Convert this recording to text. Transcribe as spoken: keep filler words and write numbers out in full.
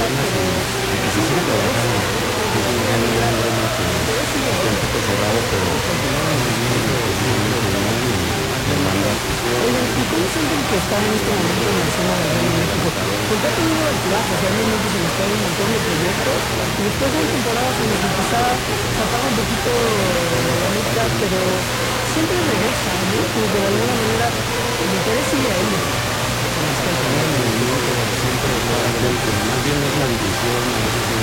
ganas y, y que se siga trabajando. Pues ya no era un gremio que está un poco cerrado, pero funcionaba muy bien, precisamente unión y, y hermandad. Oigan, ¿y cómo sienten que está en este momento en la escena del Reino de México? Porque ha tenido altibajos, hay momentos en los que hay un montón de proyectos y después hay temporadas en las que quizá se apaga un poquito la música, pero siempre regresa, ¿no? Como que de alguna manera el interés sigue ahí. Es que al final el movimiento siempre va a haber, más bien es la división a veces